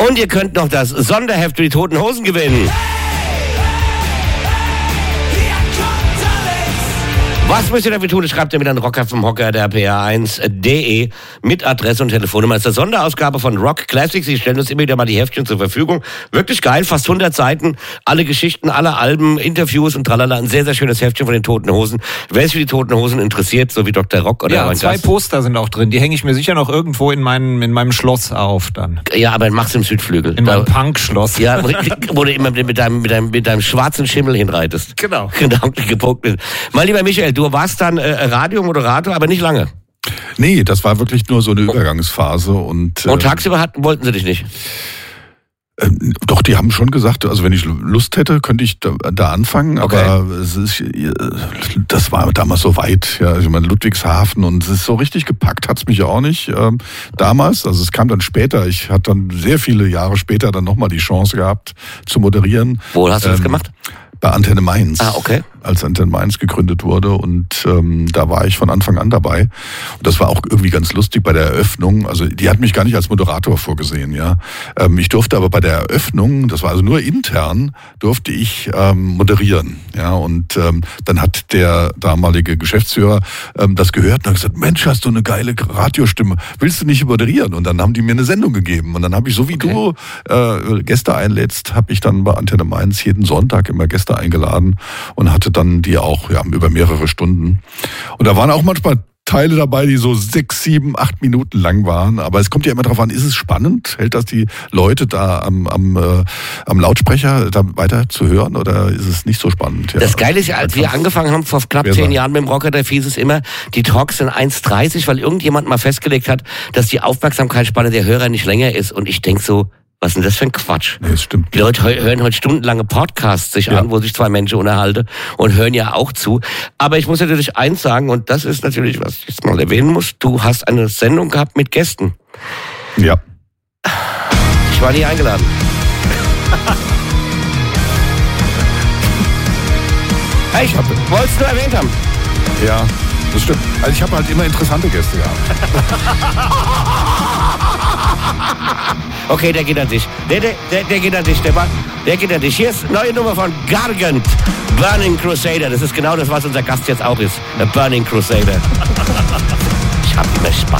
Und ihr könnt noch das Sonderheft für die Toten Hosen gewinnen. Was müsst ihr dafür tun? Schreibt ihr mit an Rocker vom Hocker der pa1.de mit Adresse und Telefonnummer. Das ist eine Sonderausgabe von Rock Classics. Sie stellen uns immer wieder mal die Heftchen zur Verfügung. Wirklich geil, fast 100 Seiten. Alle Geschichten, alle Alben, Interviews und tralala. Ein sehr, sehr schönes Heftchen von den Toten Hosen. Wer sich für die Toten Hosen interessiert, so wie Dr. Rock oder ja, 2 Poster sind auch drin. Die hänge ich mir sicher noch irgendwo in meinem Schloss auf dann. Ja, aber mach's im Südflügel. In meinem Punk-Schloss. Ja, wo du immer mit deinem schwarzen Schimmel hinreitest. Genau. Genau, gepokt ist. Mein lieber Michael, du warst dann Radiomoderator, aber nicht lange. Nee, das war wirklich nur so eine Übergangsphase. Und tagsüber wollten sie dich nicht? Doch, die haben schon gesagt, also wenn ich Lust hätte, könnte ich da anfangen, Okay. aber das war damals so weit, ja, ich meine Ludwigshafen, und es ist so richtig gepackt hat's mich ja auch nicht damals, also es kam dann später, ich hatte dann sehr viele Jahre später dann nochmal die Chance gehabt zu moderieren. Wo hast du das gemacht? Bei Antenne Mainz. Ah, okay. Als Antenne Mainz gegründet wurde, und da war ich von Anfang an dabei. Und das war auch irgendwie ganz lustig bei der Eröffnung. Also die hat mich gar nicht als Moderator vorgesehen, ja. Ich durfte aber bei der Eröffnung, das war also nur intern, durfte ich moderieren, ja. Und dann hat der damalige Geschäftsführer das gehört und hat gesagt: Mensch, hast du eine geile Radiostimme, willst du nicht moderieren? Und dann haben die mir eine Sendung gegeben. Und dann habe ich, so wie du Gäste einlädst, habe ich dann bei Antenne Mainz jeden Sonntag immer Gäste eingeladen und hatte dann die auch über mehrere Stunden. Und da waren auch manchmal Teile dabei, die so 6, 7, 8 Minuten lang waren. Aber es kommt ja immer darauf an, ist es spannend? Hält das die Leute da am Lautsprecher da weiter zu hören, oder ist es nicht so spannend? Ja. Das Geile ist ja, als wir angefangen haben vor knapp 10 Jahren mit dem Rocker, da hieß es immer, die Talks sind 1,30, weil irgendjemand mal festgelegt hat, dass die Aufmerksamkeitsspanne der Hörer nicht länger ist. Und ich denk so, was ist denn das für ein Quatsch? Nee, das stimmt. Die Leute hören heute stundenlange Podcasts sich an, wo sich 2 Menschen unterhalten, und hören ja auch zu. Aber ich muss natürlich eins sagen, und das ist natürlich, was ich jetzt mal erwähnen muss: Du hast eine Sendung gehabt mit Gästen. Ja. Ich war nie eingeladen. Hey, ich wollte es nur erwähnt haben. Ja, das stimmt. Also ich habe halt immer interessante Gäste gehabt. Okay, der geht an dich. Der geht an dich. Der geht an dich. Hier ist eine neue Nummer von Gargant. Burning Crusader. Das ist genau das, was unser Gast jetzt auch ist. A Burning Crusader. Ich hab immer Spaß.